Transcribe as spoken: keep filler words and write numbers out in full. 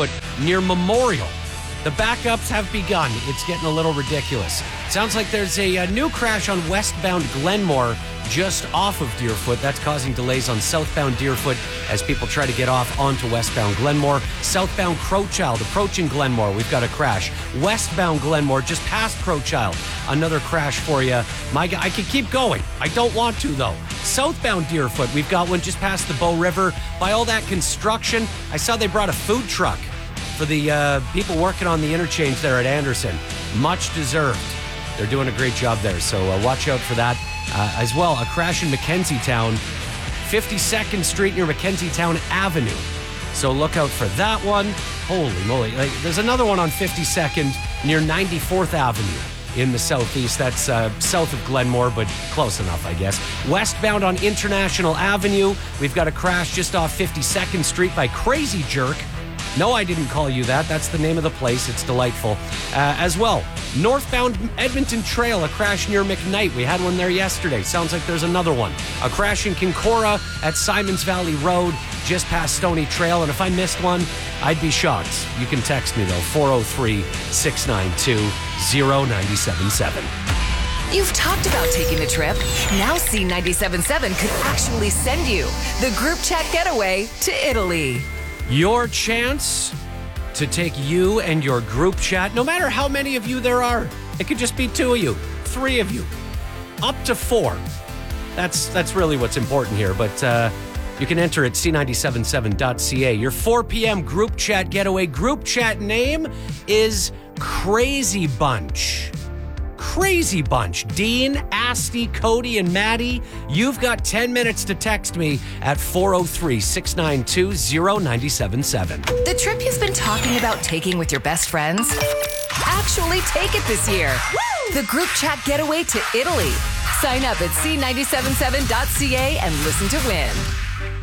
Deerfoot near Memorial. The backups have begun. It's getting a little ridiculous. Sounds like there's a, a new crash on westbound Glenmore just off of Deerfoot. That's causing delays on southbound Deerfoot as people try to get off onto westbound Glenmore. Southbound Crowchild approaching Glenmore. We've got a crash. Westbound Glenmore just past Crowchild. Another crash for you. My God, I could keep going. I don't want to, though. Southbound Deerfoot, we've got one just past the Bow River. By all that construction, I saw they brought a food truck for the uh, people working on the interchange there at Anderson. Much deserved. They're doing a great job there, so uh, watch out for that. Uh, as well, a crash in Mackenzie-town, fifty-second Street near Mackenzie-town Avenue. So look out for that one. Holy moly. Like, there's another one on fifty-second near ninety-fourth Avenue in the southeast. That's uh, south of Glenmore, but close enough, I guess. Westbound on International Avenue, we've got a crash just off fifty-second Street by Crazy Jerk. No, I didn't call you that. That's the name of the place. It's delightful. Uh, as well, northbound Edmonton Trail, a crash near McKnight. We had one there yesterday. Sounds like there's another one. A crash in Kincora at Simons Valley Road, just past Stony Trail. And if I missed one, I'd be shocked. You can text me, though, four oh three, six nine two, oh nine seven seven. You've talked about taking the trip. Now C ninety-seven point seven could actually send you the group chat getaway to Italy. Your chance to take you and your group chat, no matter how many of you there are. It could just be two of you, three of you, up to four. That's that's really what's important here. But uh, you can enter at c nine seven seven dot c a. Your four p.m. group chat getaway. Group chat name is Crazy Bunch. Crazy Bunch. Dean, Asti, Cody, and Maddie, you've got ten minutes to text me at four oh three, six nine two, oh nine seven seven. The trip you've been talking about taking with your best friends? Actually take it this year. Woo! The group chat getaway to Italy. Sign up at c nine seven seven dot c a and listen to win.